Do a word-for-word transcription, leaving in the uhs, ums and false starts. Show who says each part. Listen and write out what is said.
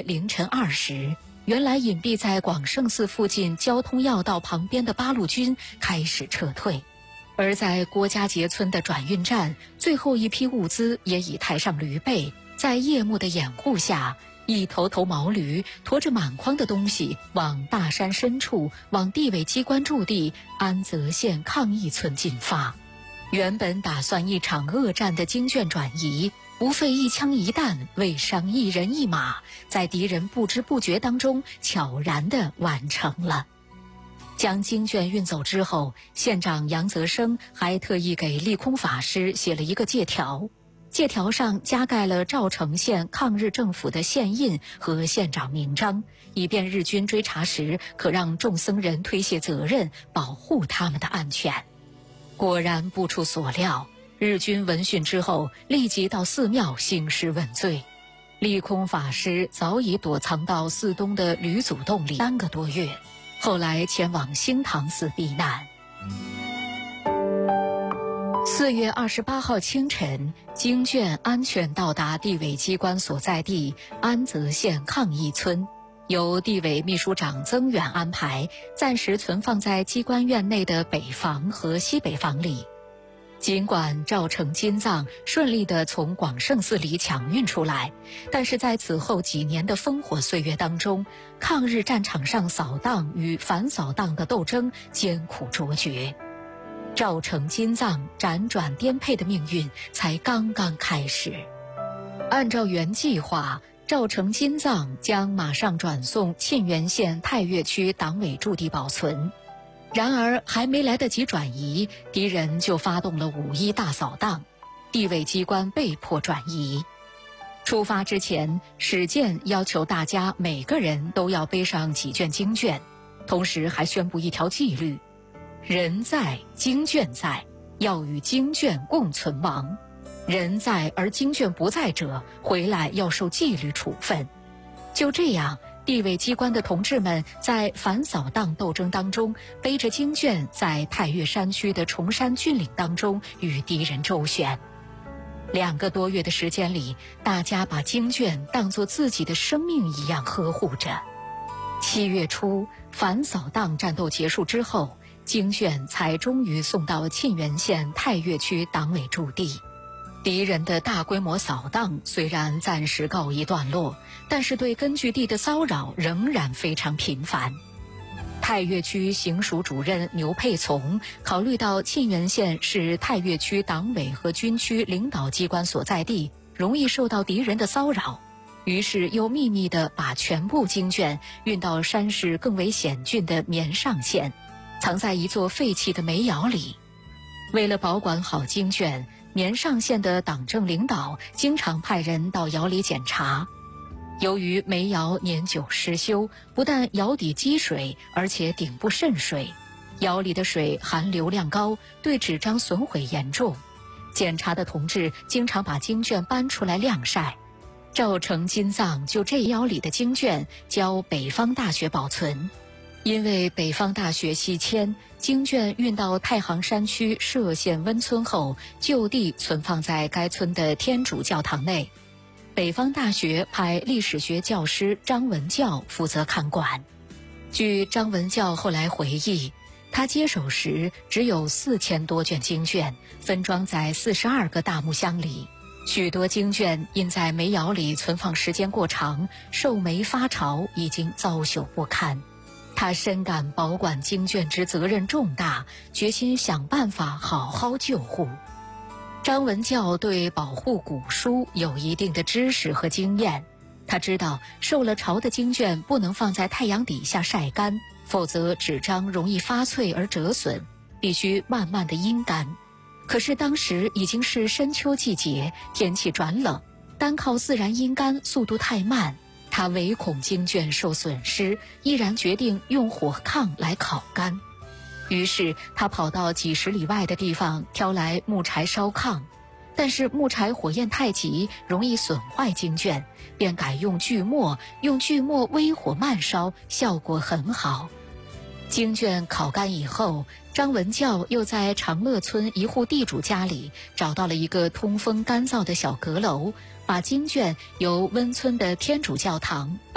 Speaker 1: 凌晨二时，原来隐蔽在广胜寺附近交通要道旁边的八路军开始撤退。而在郭家节村的转运站，最后一批物资也已抬上驴背，在夜幕的掩护下，一头头毛驴驮着满筐的东西往大山深处，往地委机关驻地安泽县抗疫村进发。原本打算一场恶战的经卷转移，不费一枪一弹，未伤一人一马，在敌人不知不觉当中悄然地完成了。将经卷运走之后，县长杨泽生还特意给立空法师写了一个借条，借条上加盖了赵城县抗日政府的县印和县长名章，以便日军追查时可让众僧人推卸责任，保护他们的安全。果然不出所料，日军闻讯之后立即到寺庙兴师问罪。立空法师早已躲藏到寺东的吕祖洞里三个多月，后来前往兴唐寺避难。四月二十八号清晨，经卷安全到达地委机关所在地安泽县抗疫村，由地委秘书长曾远安排，暂时存放在机关院内的北房和西北房里。尽管赵成金藏顺利地从广胜寺里抢运出来，但是在此后几年的烽火岁月当中，抗日战场上扫荡与反扫荡的斗争艰苦卓绝。赵成金藏辗转颠沛的命运才刚刚开始。按照原计划，赵成金藏将马上转送沁源县太岳区党委驻地保存。然而还没来得及转移，敌人就发动了五一大扫荡，地委机关被迫转移。出发之前，史建要求大家每个人都要背上几卷经卷，同时还宣布一条纪律：人在经卷在，要与经卷共存亡；人在而经卷不在者，回来要受纪律处分。就这样，地委机关的同志们在反扫荡斗争当中，背着经卷在太岳山区的崇山峻岭当中与敌人周旋。两个多月的时间里，大家把经卷当作自己的生命一样呵护着。七月初，反扫荡战斗结束之后，经卷才终于送到沁源县太岳区党委驻地。敌人的大规模扫荡虽然暂时告一段落，但是对根据地的骚扰仍然非常频繁。太岳区行署主任牛佩从考虑到沁源县是太岳区党委和军区领导机关所在地，容易受到敌人的骚扰，于是又秘密地把全部经卷运到山势更为险峻的绵上县，藏在一座废弃的煤窑里。为了保管好经卷，绵上县的党政领导经常派人到窑里检查。由于煤窑年久失修，不但窑底积水，而且顶部渗水，窑里的水含硫量高，对纸张损毁严重。检查的同志经常把经卷搬出来晾晒。赵成金藏就这窑里的经卷交北方大学保存。因为北方大学西迁，经卷运到太行山区歙县温村后，就地存放在该村的天主教堂内。北方大学派历史学教师张文教负责看管。据张文教后来回忆，他接手时只有四千多卷经卷，分装在四十二个大木箱里。许多经卷因在煤窑里存放时间过长，受煤发潮，已经糟朽不堪。他深感保管经卷之责任重大，决心想办法好好救护。张文教对保护古书有一定的知识和经验，他知道受了潮的经卷不能放在太阳底下晒干，否则纸张容易发脆而折损，必须慢慢的阴干。可是当时已经是深秋季节，天气转冷，单靠自然阴干速度太慢，他唯恐经卷受损失，毅然决定用火炕来烤干。于是他跑到几十里外的地方挑来木柴烧炕，但是木柴火焰太急，容易损坏经卷，便改用锯末，用锯末微火慢烧，效果很好。经卷烤干以后，张文教又在长乐村一户地主家里找到了一个通风干燥的小阁楼，把经卷由温村的天主教堂